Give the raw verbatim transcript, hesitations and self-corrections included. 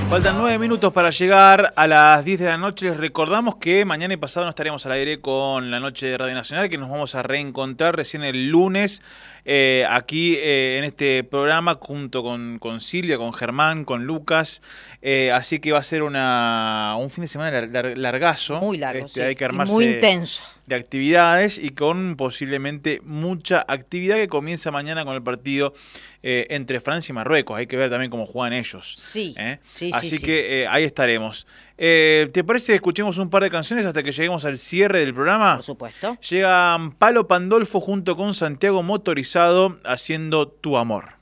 Faltan nueve minutos para llegar a las diez de la noche. Les recordamos que mañana y pasado no estaremos al aire con la noche de Radio Nacional, que nos vamos a reencontrar recién el lunes eh, aquí eh, en este programa junto con, con Silvia, con Germán, con Lucas. Eh, así que va a ser una, un fin de semana lar, lar, largazo. Muy largo, este, sí. Hay que armarse muy intenso. De actividades y con posiblemente mucha actividad que comienza mañana con el partido eh, entre Francia y Marruecos. Hay que ver también cómo juegan ellos. Sí, ¿eh? sí, Así sí, que sí. Eh, ahí estaremos. Eh, ¿Te parece que escuchemos un par de canciones hasta que lleguemos al cierre del programa? Por supuesto. Llegan Palo Pandolfo junto con Santiago Motorizado haciendo Tu Amor.